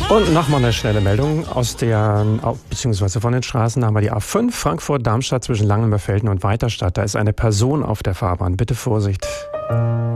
Und nochmal eine schnelle Meldung beziehungsweise von den Straßen. Da haben wir die A5 Frankfurt-Darmstadt zwischen Langenberg-Velden und Weiterstadt. Da ist eine Person auf der Fahrbahn. Bitte Vorsicht.